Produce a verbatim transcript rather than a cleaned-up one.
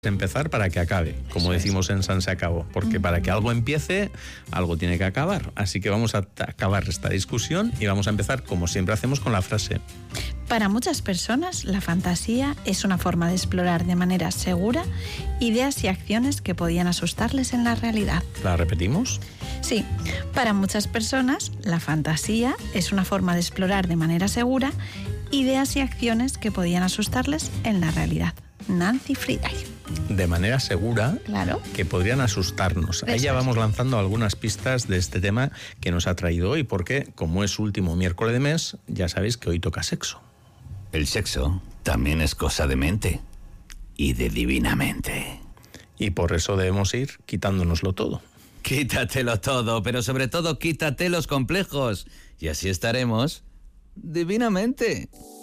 empezar para que acabe, como Eso decimos es. en San Se Acabó, porque mm. para que algo empiece, algo tiene que acabar. Así que vamos a acabar esta discusión y vamos a empezar, como siempre hacemos, con la frase. Para muchas personas, la fantasía es una forma de explorar de manera segura ideas y acciones que podían asustarles en la realidad. ¿La repetimos? Sí, para muchas personas, la fantasía es una forma de explorar de manera segura ideas y acciones que podían asustarles en la realidad. Nancy Friedrich. De manera segura, claro, que podrían asustarnos. Ahí ya vamos lanzando algunas pistas de este tema que nos ha traído hoy, porque como es último miércoles de mes, ya sabéis que hoy toca sexo. El sexo también es cosa de mente y de divinamente. Y por eso debemos ir quitándonoslo todo. Quítatelo todo, pero sobre todo quítate los complejos. Y así estaremos divinamente.